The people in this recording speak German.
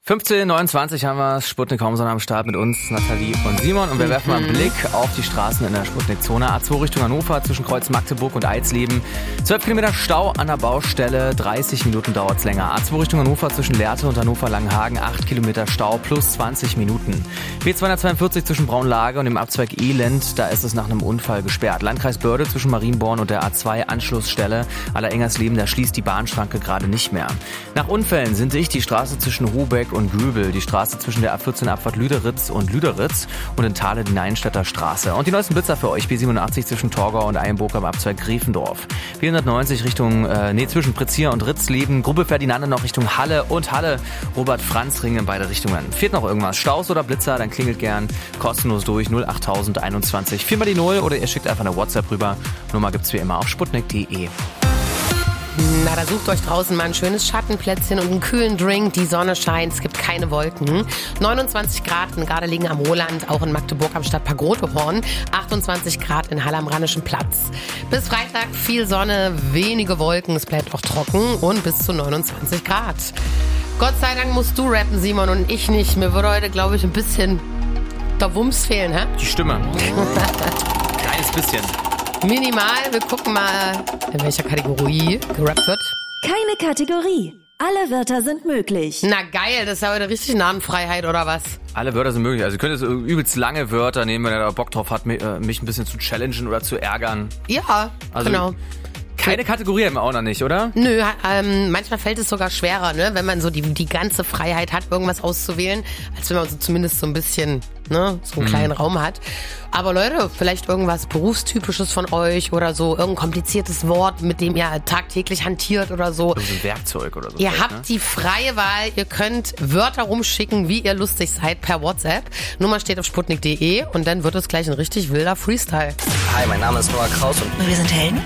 15:29 haben wir Sputnik Homson am Start mit uns, Nathalie und Simon. Und wir werfen mal einen Blick auf die Straßen in der Sputnik-Zone. A2 Richtung Hannover zwischen Kreuz Magdeburg und Eisleben. 12 Kilometer Stau an der Baustelle, 30 Minuten dauert's länger. A2 Richtung Hannover zwischen Lehrte und Hannover-Langenhagen, 8 Kilometer Stau plus 20 Minuten. B242 zwischen Braunlage und dem Abzweig Elend, da ist es nach einem Unfall gesperrt. Landkreis Börde zwischen Marienborn und der A2 Anschlussstelle Allerengersleben, da schließt die Bahnschranke gerade nicht mehr. Nach Unfällen sind sich die Straße zwischen Hobeck und Göbel, die Straße zwischen der A14 Abfahrt Lüderitz und Lüderitz und in Thale die Neinstädter Straße. Und die neuesten Blitzer für euch, B87 zwischen Torgau und Eilenburg am Abzweig Gräfendorf. 490 zwischen Pretzier und Ritzleben. Gruppe Ferdinande noch Richtung Halle und Halle. Robert-Franz-Ring in beide Richtungen. Fehlt noch irgendwas? Staus oder Blitzer? Dann klingelt gern kostenlos durch 08021 4 mal die 0 oder ihr schickt einfach eine WhatsApp rüber. Nummer gibt's wie immer auf sputnik.de. Na, da sucht euch draußen mal ein schönes Schattenplätzchen und einen kühlen Drink. Die Sonne scheint, es gibt keine Wolken. 29 Grad in Gardelegen am Roland, auch in Magdeburg am Stadtpark Rotehorn. 28 Grad in Halle am Rheinischen Platz. Bis Freitag viel Sonne, wenige Wolken, es bleibt auch trocken und bis zu 29 Grad. Gott sei Dank musst du rappen, Simon, und ich nicht. Mir würde heute, glaube ich, ein bisschen der Wumms fehlen, hä? Die Stimme. Kleines bisschen. Minimal, wir gucken mal, in welcher Kategorie gerappt wird. Keine Kategorie. Alle Wörter sind möglich. Na geil, das ist ja heute richtig Namenfreiheit, oder was? Alle Wörter sind möglich. Also ihr könnt jetzt übelst lange Wörter nehmen, wenn ihr da Bock drauf habt, mich ein bisschen zu challengen oder zu ärgern. Ja, also, genau. Keine Kategorie haben wir auch noch nicht, oder? Nö, manchmal fällt es sogar schwerer, ne, wenn man so die ganze Freiheit hat, irgendwas auszuwählen, als wenn man so zumindest so ein bisschen, ne, so einen kleinen Raum hat. Aber Leute, vielleicht irgendwas Berufstypisches von euch oder so, irgendein kompliziertes Wort, mit dem ihr tagtäglich hantiert oder so. Also ein Werkzeug oder so. Ihr habt die freie Wahl, ihr könnt Wörter rumschicken, wie ihr lustig seid, per WhatsApp. Nummer steht auf sputnik.de und dann wird es gleich ein richtig wilder Freestyle. Hi, mein Name ist Noah Kraus und Wir sind Helden.